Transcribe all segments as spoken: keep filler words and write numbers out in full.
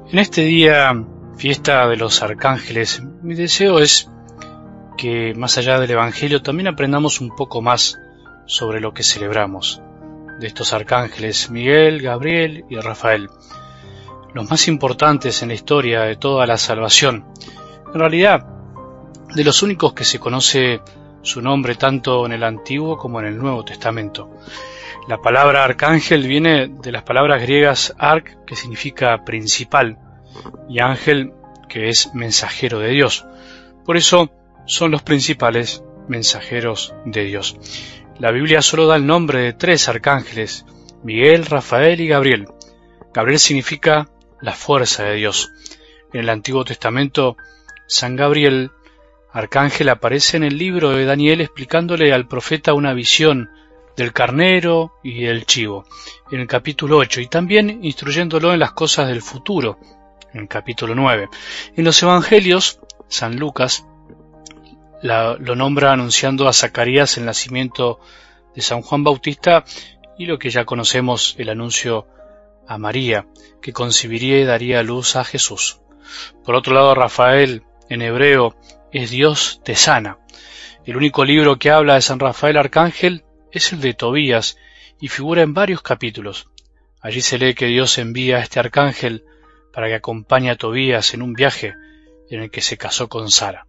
En este día, fiesta de los arcángeles, mi deseo es que, más allá del Evangelio, también aprendamos un poco más sobre lo que celebramos, de estos arcángeles Miguel, Gabriel y Rafael, los más importantes en la historia de toda la salvación. En realidad, de los únicos que se conoce su nombre tanto en el Antiguo como en el Nuevo Testamento. La palabra arcángel viene de las palabras griegas arc, que significa principal, y ángel, que es mensajero de Dios. Por eso son los principales mensajeros de Dios. La Biblia solo da el nombre de tres arcángeles: Miguel, Rafael y Gabriel. Gabriel significa la fuerza de Dios. En el Antiguo Testamento, San Gabriel, arcángel, aparece en el libro de Daniel explicándole al profeta una visión del carnero y del chivo, en el capítulo ocho, y también instruyéndolo en las cosas del futuro, en el capítulo nueve. En los Evangelios, San Lucas la, lo nombra anunciando a Zacarías el nacimiento de San Juan Bautista y lo que ya conocemos, el anuncio a María, que concibiría y daría a luz a Jesús. Por otro lado, Rafael, en hebreo, es Dios te sana. El único libro que habla de San Rafael Arcángel es el de Tobías y figura en varios capítulos. Allí se lee que Dios envía a este arcángel para que acompañe a Tobías en un viaje en el que se casó con Sara.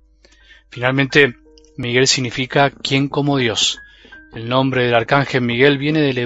Finalmente, Miguel significa quien como Dios. El nombre del arcángel Miguel viene del